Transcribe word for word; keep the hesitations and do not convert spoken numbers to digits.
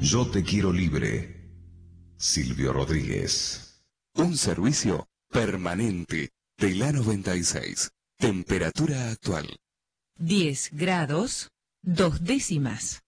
Yo te quiero libre. Silvio Rodríguez. Un servicio permanente de la noventa y seis. Temperatura actual. diez grados, dos décimas.